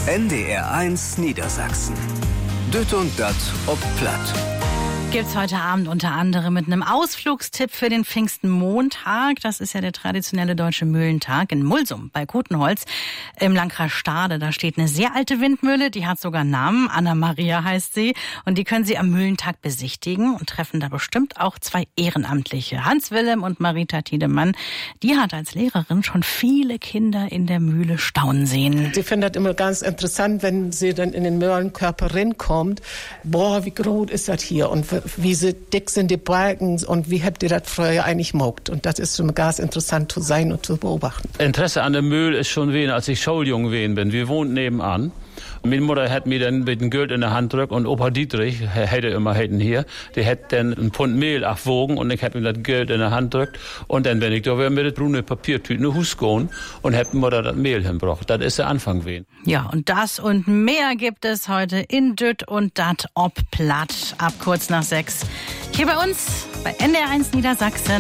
NDR1 Niedersachsen. Düt und dat ob platt. Gibt's heute Abend unter anderem mit einem Ausflugstipp für den Pfingstenmontag. Das ist ja der traditionelle deutsche Mühlentag in Mulsum bei Kutenholz im Landkreis Stade. Da steht eine sehr alte Windmühle, die hat sogar einen Namen. Anna-Maria heißt sie. Und die können Sie am Mühlentag besichtigen und treffen da bestimmt auch zwei Ehrenamtliche. Hans-Willem und Marita Tiedemann. Die hat als Lehrerin schon viele Kinder in der Mühle staunen sehen. Sie finden das immer ganz interessant, wenn sie dann in den Mühlenkörper reinkommt. Boah, wie groß ist das hier? Und wie dick sind die Balken und wie habt ihr das früher eigentlich gemacht? Und das ist schon ganz interessant zu sein und zu beobachten. Interesse an der Mühl ist schon wen, als ich Schuljung wen bin. Wir wohnen nebenan. Meine Mutter hat mir dann mit dem Geld in der Hand gedrückt und Opa Dietrich, hätte immer hier, der hat dann einen Pfund Mehl abwogen und ich habe ihm das Geld in der Hand gedrückt und dann bin ich da mit der brune Papiertüte nach Hus gegangen und hab Mutter das Mehl hingebracht. Das ist der Anfang wen. Ja, und das und mehr gibt es heute in Düt und dat ob platt ab kurz nach 6. Hier bei uns bei NDR1 Niedersachsen.